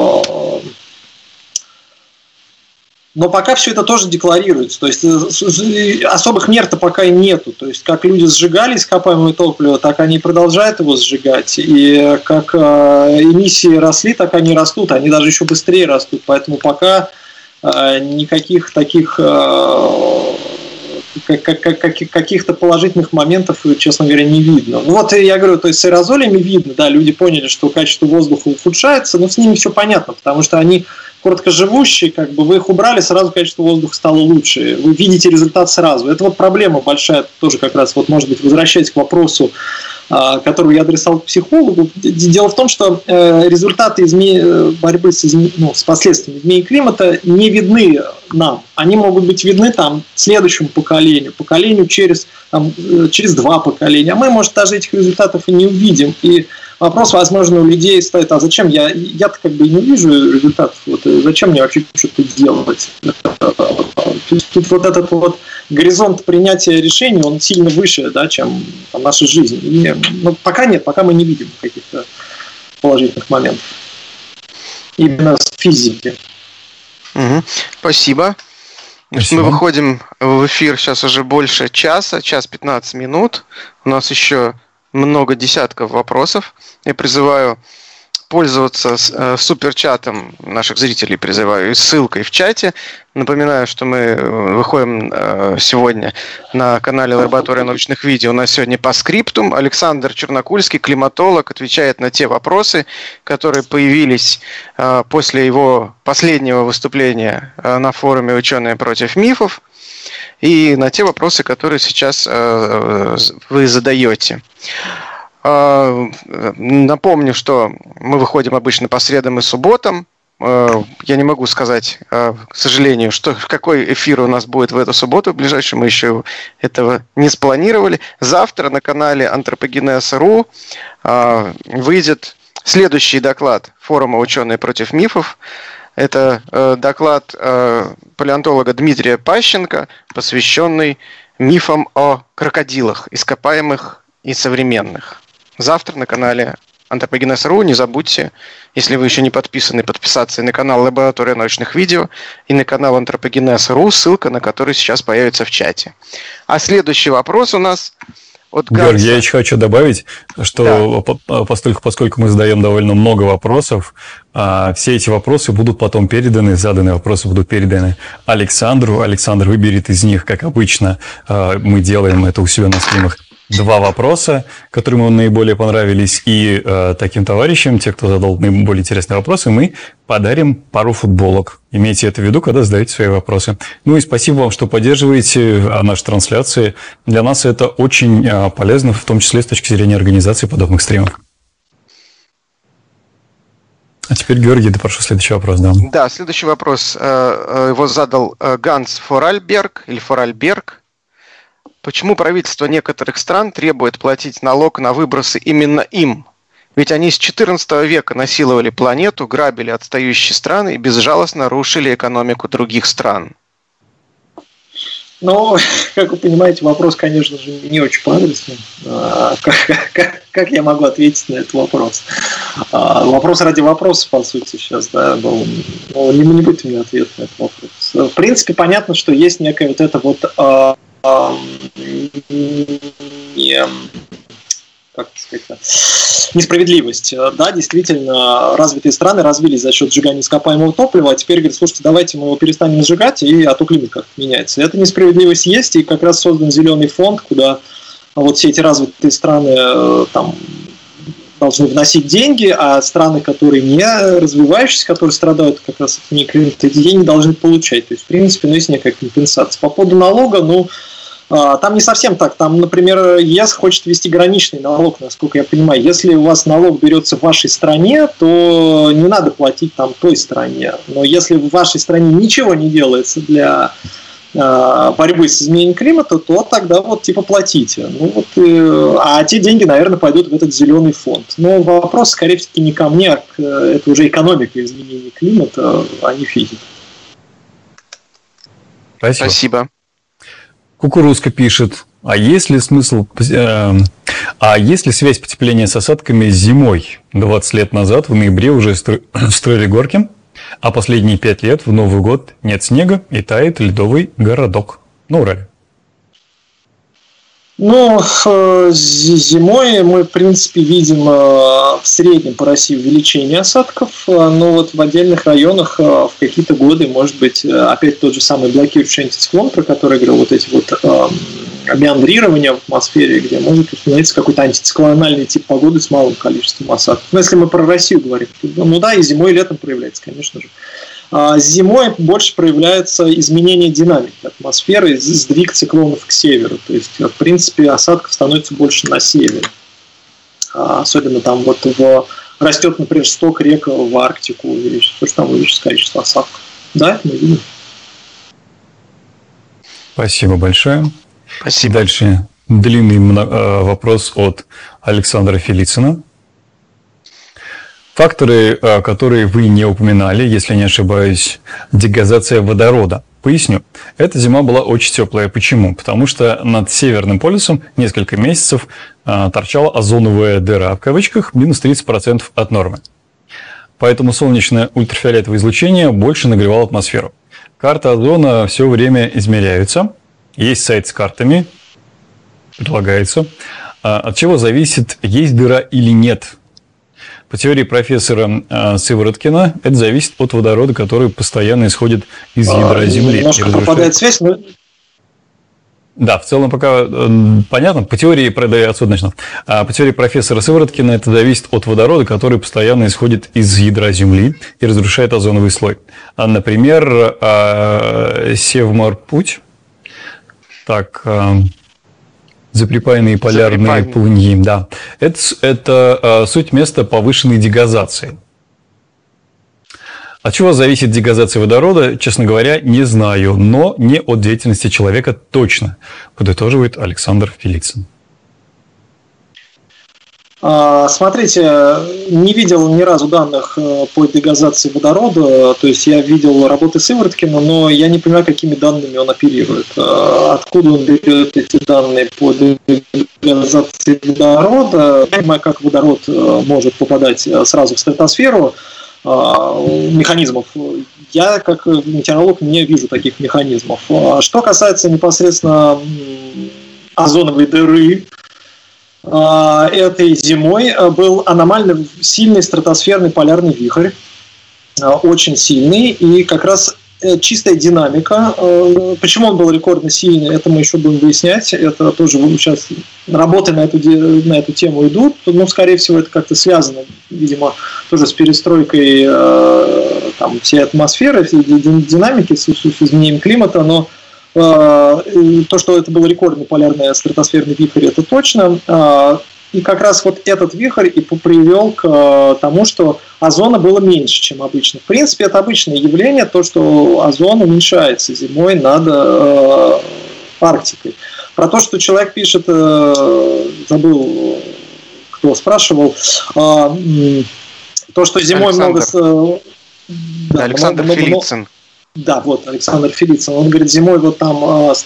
но пока все это тоже декларируется, то есть особых мер-то пока и нету, то есть как люди сжигали ископаемое топливо, так они продолжают его сжигать, и как эмиссии росли, так они растут, они даже еще быстрее растут, поэтому пока никаких таких каких-то положительных моментов, честно говоря, не видно. Вот я говорю, то есть с аэрозолями видно, да, люди поняли, что качество воздуха ухудшается, но с ними все понятно, потому что они короткоживущие, вы их убрали, сразу качество воздуха стало лучше, вы видите результат сразу. Это вот проблема большая, тоже как раз, вот, может быть, возвращаясь к вопросу, которую я адресовал к психологу. Дело в том, что результаты борьбы с последствиями изменения климата не видны нам. Они могут быть видны следующему поколению через 2 поколения. А мы, может, даже этих результатов и не увидим. И вопрос, возможно, у людей стоит: а зачем я-то и не вижу результатов, зачем мне вообще что-то делать? Тут вот этот вот горизонт принятия решений, он сильно выше, да, чем наша жизнь. И, пока нет, пока мы не видим каких-то положительных моментов. Именно с физики. Спасибо. Мы выходим в эфир сейчас уже больше часа, 1:15 минут. У нас еще много десятков вопросов. Я призываю воспользоваться суперчатом наших зрителей, призываю, и ссылкой в чате. Напоминаю, что мы выходим сегодня на канале «Лаборатория научных видео». У нас сегодня по скриптум. Александр Чернокульский, климатолог, отвечает на те вопросы, которые появились после его последнего выступления на форуме «Ученые против мифов», и на те вопросы, которые сейчас вы задаете. Напомню, что мы выходим обычно по средам и субботам. Я не могу сказать, к сожалению, какой эфир у нас будет в эту субботу в ближайшем, мы еще этого не спланировали. Завтра на канале Anthropogenes.ru выйдет следующий доклад форума «Ученые против мифов». Это доклад палеонтолога Дмитрия Пащенко, посвященный мифам о крокодилах, ископаемых и современных. Завтра на канале Anthropogenes.ru. Не забудьте, если вы еще не подписаны, подписаться и на канал «Лаборатория научных видео», и на канал Anthropogenes.ru, ссылка на который сейчас появится в чате. А следующий вопрос у нас от Ганса. Георгий, я еще хочу добавить, что поскольку мы задаем довольно много вопросов, все эти вопросы будут потом переданы, заданные вопросы будут переданы Александру. Александр выберет из них, как обычно, мы делаем это у себя на стримах, 2 вопроса, которые ему наиболее понравились, и таким товарищам, те, кто задал наиболее интересные вопросы, мы подарим пару футболок. Имейте это в виду, когда задаете свои вопросы. Ну и спасибо вам, что поддерживаете наши трансляции. Для нас это очень полезно, в том числе с точки зрения организации подобных стримов. А теперь, Георгий, да, прошу следующий вопрос. Да, следующий вопрос. Его задал Ганс Форальберг или Форальберг. Почему правительство некоторых стран требует платить налог на выбросы именно им? Ведь они с XIV века насиловали планету, грабили отстающие страны и безжалостно рушили экономику других стран. Ну, как вы понимаете, вопрос, конечно же, не очень по-адресу. Как я могу ответить на этот вопрос? Вопрос ради вопроса, по сути, сейчас, да, был. Но не будет у меня ответа на этот вопрос. В принципе, понятно, что есть некая вот эта вот несправедливость. Да, действительно, развитые страны развились за счет сжигания ископаемого топлива, а теперь говорят, слушайте, давайте мы его перестанем сжигать, и а то климат как-то меняется. Эта несправедливость есть, и как раз создан зеленый фонд, куда вот все эти развитые страны там должны вносить деньги, а страны, которые не развивающиеся, которые страдают как раз от вне климата, эти деньги должны получать. То есть, в принципе, есть некая компенсация. По поводу налога, там не совсем так. Там, например, ЕС хочет ввести граничный налог, насколько я понимаю. Если у вас налог берется в вашей стране, то не надо платить там той стране. Но если в вашей стране ничего не делается для борьбы с изменением климата, то тогда вот типа платите. А те деньги, наверное, пойдут в этот зеленый фонд. Но вопрос, скорее всего, не ко мне, а это уже экономика изменения климата, а не физика. Спасибо. Кукурузка пишет, а есть ли связь потепления с осадками зимой? 20 лет назад, в ноябре, уже строили горки, а последние 5 лет в Новый год нет снега и тает ледовый городок на Урале. Зимой мы, в принципе, видим в среднем по России увеличение осадков, но вот в отдельных районах в какие-то годы, может быть, опять тот же самый блокирующий антициклон, про который я говорил, вот эти вот меандрирования в атмосфере, где может установиться какой-то антициклональный тип погоды с малым количеством осадков. Но если мы про Россию говорим, то, и зимой, и летом проявляется, конечно же. Зимой больше проявляется изменение динамики атмосферы, сдвиг циклонов к северу. То есть, в принципе, осадков становится больше на севере. Особенно там растет, например, сток рек в Арктику, увеличится, что там увеличится количество осадков. Да, это мы видим. Спасибо большое. Спасибо. Дальше длинный вопрос от Александра Фелицына. Факторы, которые вы не упоминали, если не ошибаюсь, дегазация водорода. Поясню. Эта зима была очень теплая. Почему? Потому что над Северным полюсом несколько месяцев торчала озоновая дыра, в кавычках, минус 30% от нормы. Поэтому солнечное ультрафиолетовое излучение больше нагревало атмосферу. Карта озона все время измеряется. Есть сайт с картами, предлагается. От чего зависит, есть дыра или нет. По теории профессора Сывороткина, это зависит от водорода, который постоянно исходит из ядра Земли. Немножко пропадает связь, но... Да, в целом пока понятно. По теории, отсюда начну. По теории профессора Сывороткина это зависит от водорода, который постоянно исходит из ядра Земли и разрушает озоновый слой. Например, Севморпуть, так, заприпаянные полярные плыньи, да, это суть места повышенной дегазации. От чего зависит дегазация водорода, честно говоря, не знаю, но не от деятельности человека точно, подытоживает Александр Фелицын. Смотрите, не видел ни разу данных по дегазации водорода, то есть я видел работы Сывороткина, но я не понимаю, какими данными он оперирует. Откуда он берет эти данные по дегазации водорода, я не понимаю, как водород может попадать сразу в стратосферу, механизмов. Я, как метеоролог, не вижу таких механизмов. Что касается непосредственно озоновой дыры, этой зимой был аномально сильный стратосферный полярный вихрь, очень сильный, и как раз чистая динамика. Почему он был рекордно сильный, это мы еще будем выяснять. Это тоже сейчас работы на эту тему идут. Но, скорее всего, это как-то связано, видимо, тоже с перестройкой там, всей атмосферы, всей динамики, с изменением климата. Но то, что это был рекордный полярный стратосферный вихрь, это точно. И как раз вот этот вихрь и привел к тому, что озона было меньше, чем обычно. В принципе, это обычное явление, то, что озон уменьшается зимой над Арктикой. Про то, что человек пишет, забыл, кто спрашивал, то, что зимой Александр Фелицын. Да, вот, Александр Фелицын. Он говорит, зимой вот там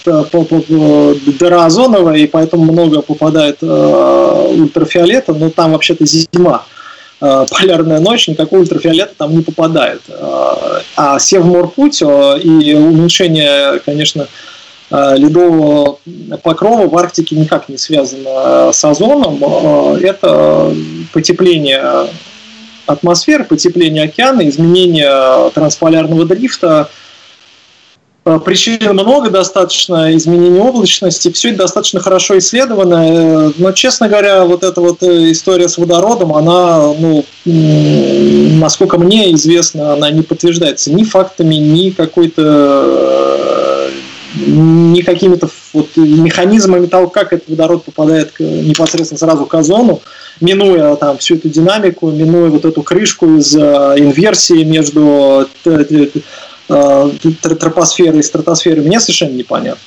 дыра озоновая, и поэтому много попадает ультрафиолета, но там вообще-то зима. Полярная ночь, никакого ультрафиолета там не попадает. А Севморпуть и уменьшение, конечно, ледового покрова в Арктике никак не связано с озоном. Это потепление атмосферы, потепление океана, изменение трансполярного дрифта. Причин много достаточно, изменение облачности, все это достаточно хорошо исследовано, но, честно говоря, вот эта вот история с водородом, она, насколько мне известно, она не подтверждается ни фактами, ни какими-то вот механизмами того, как этот водород попадает непосредственно сразу к озону, минуя там всю эту динамику, минуя вот эту крышку из инверсии между тропосферой и стратосферой, мне совершенно непонятно.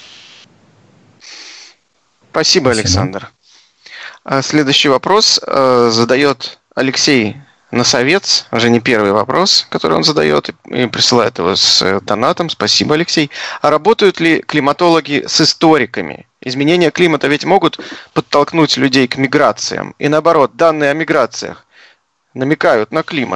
Спасибо, Александр. Следующий вопрос задает Алексей Носовец, уже не первый вопрос, который он задает, и присылает его с донатом. Спасибо, Алексей. А работают ли климатологи с историками? Изменения климата ведь могут подтолкнуть людей к миграциям. И наоборот, данные о миграциях намекают на климат.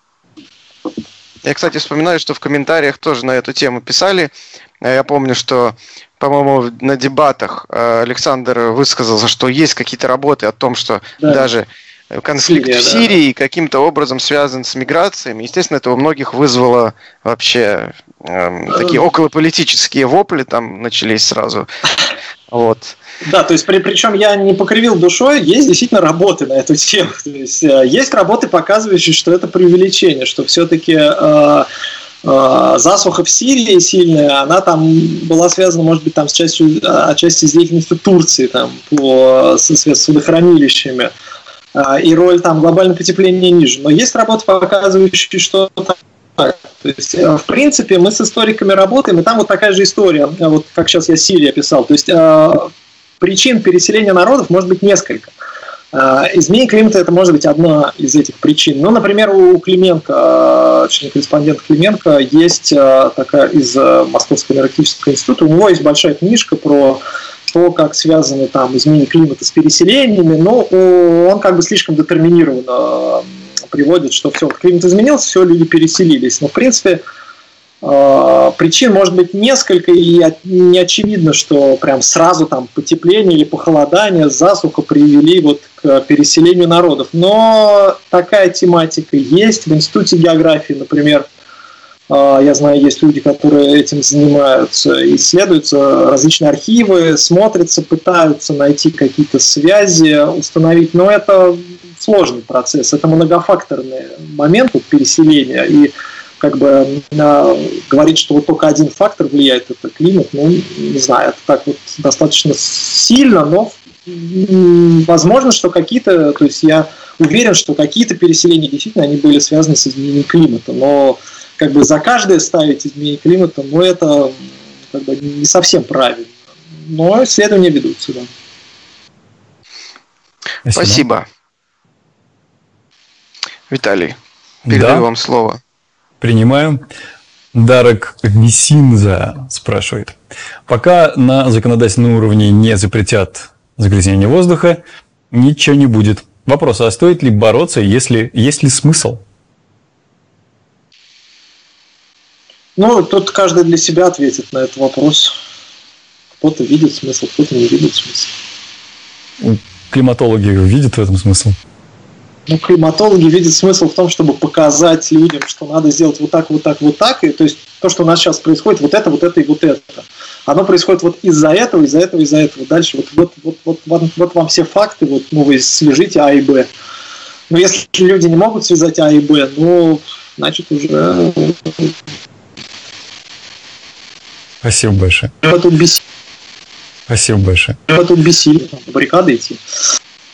Я, кстати, вспоминаю, что в комментариях тоже на эту тему писали. Я помню, что, по-моему, на дебатах Александр высказался, что есть какие-то работы о том, что даже конфликт в Сирии каким-то образом связан с миграциями. Естественно, это у многих вызвало вообще такие околополитические вопли там начались сразу. Вот. Да, то есть причем я не покривил душой, есть действительно работы на эту тему. То есть есть работы, показывающие, что это преувеличение, что все-таки засуха в Сирии сильная, она там была связана, может быть, там отчасти с деятельностью Турции там, с водохранилищами. И роль там глобального потепления ниже. Но есть работы, показывающие, что так. То есть, в принципе, мы с историками работаем, и там вот такая же история, вот как сейчас я Сирию описал. То есть, причин переселения народов может быть несколько. Изменение климата – это может быть одна из этих причин. Ну, например, у Клименко, корреспондента Клименко, есть такая из Московского энергетического института, у него есть большая книжка про то, как связаны там изменение климата с переселениями, но он как бы слишком детерминированно приводит, что все, климат изменился, все, люди переселились. Но, в принципе, Причин может быть несколько, и не очевидно, что прям сразу там потепление или похолодание, засуха привели вот к переселению народов. Но такая тематика есть. В Институте географии, например, я знаю, есть люди, которые этим занимаются, исследуются различные архивы, смотрятся, пытаются найти какие-то связи, установить. Но это сложный процесс, это многофакторный момент переселения. И как бы говорить, что вот только один фактор влияет, это климат, ну, не знаю, это так вот достаточно сильно, но возможно, что какие-то, то есть я уверен, что какие-то переселения действительно они были связаны с изменением климата, но как бы за каждое ставить изменение климата, ну, это как бы не совсем правильно. Но исследования ведутся, да. Спасибо. Виталий, передаю вам слово. Принимаю. Дарек Висинза спрашивает. Пока на законодательном уровне не запретят загрязнение воздуха, ничего не будет. Вопрос, а стоит ли бороться, есть ли смысл? Ну, тут каждый для себя ответит на этот вопрос. Кто-то видит смысл, кто-то не видит смысл. Климатологи видят в этом смысл? Ну, климатологи видят смысл в том, чтобы показать людям, что надо сделать вот так, вот так, вот так. И, то есть то, что у нас сейчас происходит, вот это и вот это. Оно происходит вот из-за этого, из-за этого, из-за этого. Дальше вот вам все факты, вот, ну, вы свяжите А и Б. Но если люди не могут связать А и Б, ну, значит, уже... Спасибо большое. Тут бессильно. Спасибо большое. Тут бессильно, баррикады идти.